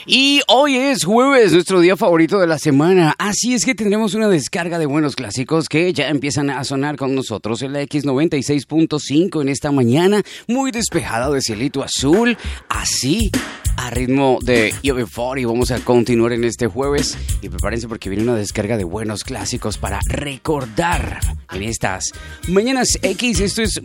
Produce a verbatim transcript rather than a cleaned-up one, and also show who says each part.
Speaker 1: Y hoy es jueves, nuestro día favorito de la semana. Así es que tendremos una descarga de buenos clásicos que ya empiezan a sonar con nosotros en la X noventa y seis punto cinco en esta mañana, muy despejada de cielito azul. Así, a ritmo de U B cuarenta, vamos a continuar en este jueves. Y prepárense porque viene una descarga de buenos clásicos para recordar en estas mañanas X. Esto es